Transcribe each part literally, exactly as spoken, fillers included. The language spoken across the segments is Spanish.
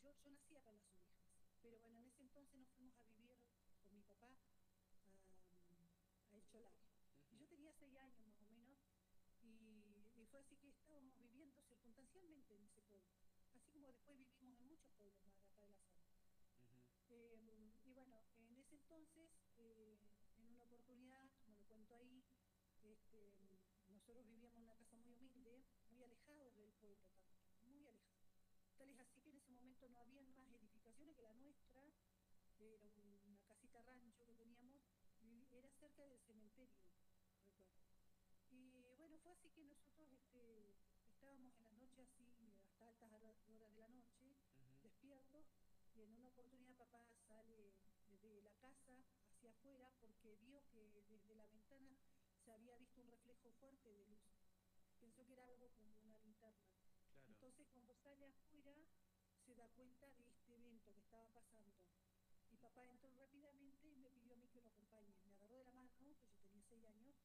yo, yo nací acá en Las Ovejas, pero bueno, en ese entonces nos fuimos a vivir con mi papá a, a El Cholar. Y Ujú. yo tenía seis años más o menos, y, y fue así que estábamos viviendo circunstancialmente en ese pueblo, así como después vivimos en muchos pueblos más de acá de la zona. Ujú. Eh, y bueno, en ese entonces, eh, en una oportunidad, como lo cuento ahí, este, nosotros vivíamos en una casa muy humilde, muy alejados del pueblo también, muy alejados. Tal es así que en ese momento no habían más edificaciones que la nuestra, era una casita rancho que teníamos, y era cerca del cementerio, recuerdo. Y bueno, fue así que nosotros este, estábamos en la noche así, hasta altas horas de la noche, Ujú. despiertos, y en una oportunidad papá sale desde la casa hacia afuera porque vio que desde la ventana se había visto un reflejo fuerte de luz. Pensó que era algo como una linterna. Claro. Entonces cuando sale afuera se da cuenta de este evento que estaba pasando. Y papá entró rápidamente y me pidió a mí que lo acompañe. Me agarró de la mano, que yo tenía seis años,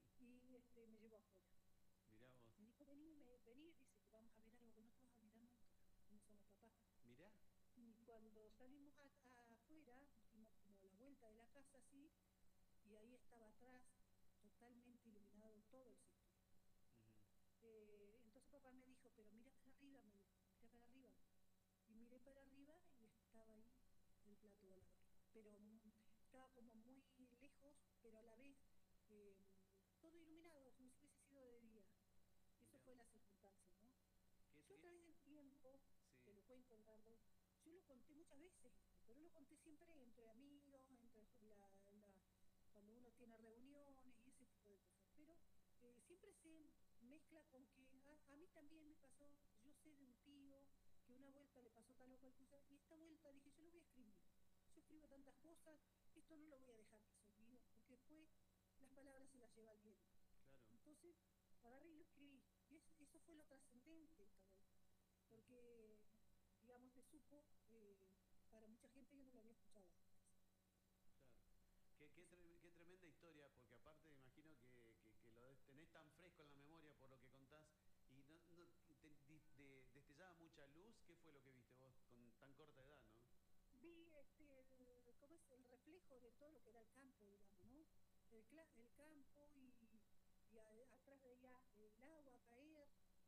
y este, me llevó afuera. Mirá vos. Me dijo, vení, me, vení, dice que vamos a ver algo que no te vas a mirar nunca, como somos papás. Mirá. Y cuando salimos a, a afuera, dimos como la vuelta de la casa así, y ahí estaba atrás, totalmente iluminado todo el sector. Ujú. Eh, entonces papá me dijo, pero mira para arriba, me dijo, mira para arriba. Y miré para arriba y estaba ahí el plato volador. Pero mm, estaba como muy lejos, pero a la vez eh, todo iluminado, como si hubiese sido de día. Eso Mirá fue vos. la circunstancia, ¿no? ¿Qué, Yo a qué? través del tiempo, te Sí. lo cuento, Edgardo, yo lo conté muchas veces esto, pero lo conté siempre entre amigos, entre la, la, cuando uno tiene reuniones y ese tipo de cosas. Pero eh, siempre se mezcla con que a, a, mí también me pasó, yo sé de un tío que una vuelta le pasó tal o cual cosa, y esta vuelta dije, yo lo voy a escribir. Yo escribo tantas cosas, esto no lo voy a dejar que se olvide, porque después las palabras se las lleva el viento. Claro. Entonces, agarré y lo escribí. Y es, eso fue lo trascendente de todo esto. Porque, digamos, se supo eh, para mucha gente que no lo había escuchado antes. Claro. Qué, qué, Eso. tre- qué tremenda historia, porque aparte me imagino que, que- que lo tenés tan fresco en la memoria por lo que contás y no, no- te, di- de- destellaba mucha luz. ¿Qué fue lo que viste vos con tan corta edad, no? Vi este, el, ¿cómo es? El reflejo de todo lo que era el campo, digamos, ¿no? El, el campo y, y a, atrás veía el agua caer.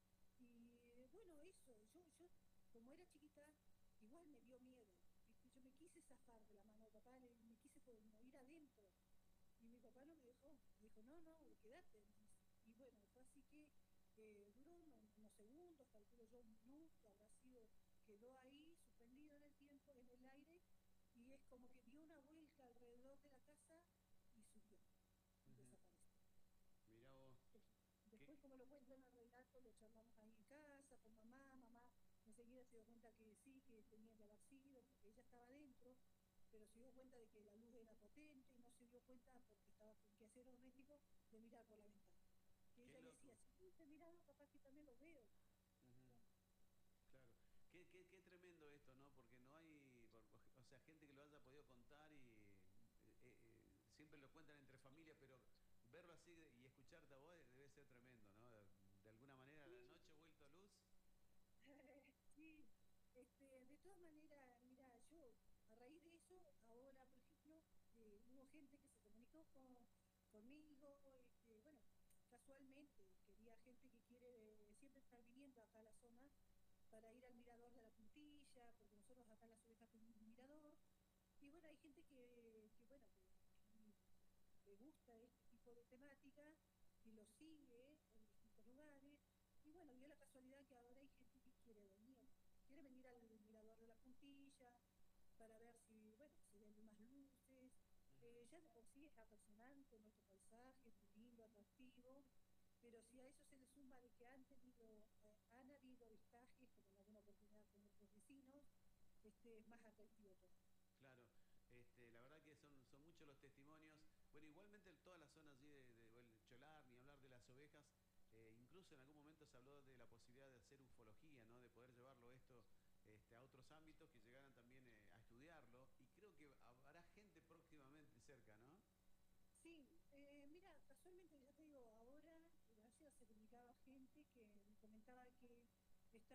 Y bueno, eso, yo, yo como era chiquita, igual me dio miedo. ¿Viste? Yo me quise zafar de la mano de papá, le, me quise como ir adentro. Y mi papá no me dejó, me dijo, no, no, quédate, me dice. Y bueno, fue así que eh, duró unos, unos segundos, calculo yo un minuto, habrá sido, quedó ahí suspendido en el tiempo, en el aire, y es como que dio una vuelta alrededor de la casa y subió y Ujú. desapareció. Mirá vos. Después, ¿Qué? como lo cuento en el relato, lo charlamos ahí en casa con mamá, mamá enseguida se dio cuenta que sí, que tenía que haber sido, porque ella estaba adentro, pero se dio cuenta de que la luz era potente y no se dio cuenta porque estaba con quehacer doméstico de mirar por la ventana. Que Qué ella loco. decía, si hubiese mirado, capaz que también lo veo. Ujú. Bueno, Claro. Qué, qué, qué tremendo esto, ¿no? Porque no hay, o sea, gente que lo haya podido contar y eh, eh, siempre lo cuentan entre familias, pero verlo así y escucharte a vos debe ser tremendo, ¿no? De, de alguna manera, la sí, noche vuelto a luz. sí, este, de todas maneras, mira, yo a raíz de eso, ahora, por ejemplo, eh, hubo gente que se comunicó con, conmigo, este, bueno, casualmente, quería gente que quiere eh, siempre estar viniendo acá a la zona para ir al mirador de la Puntilla, porque nosotros acá en las ovejas tenemos un mirador, y bueno, hay gente que, que bueno, que, que le gusta este tipo de temática y lo sigue en distintos lugares. Y bueno, dio la casualidad que ahora hay gente que quiere venir, quiere venir al mirador de la Puntilla para ver si, bueno, si ven más luces. Eh, ya de por sí es apasionante nuestro paisaje, es muy lindo, atractivo, pero si a eso se le suma de que han tenido, eh, han habido avistajes, como en alguna oportunidad con nuestros vecinos, este, es más atractivo todavía. Claro, este, la verdad que son, son muchos los testimonios. Bueno, igualmente en toda la zona allí de, de- el Cholar, ni hablar de las ovejas, eh, incluso en algún momento se habló de la posibilidad de hacer ufología, ¿no? De poder llevarlo esto este, a otros ámbitos que llegaran también eh, a estudiarlo. Y creo que habrá gente próximamente cerca, ¿no? Sí, eh, mira, casualmente ya te digo, ahora eh, ayer se comunicaba gente que me comentaba que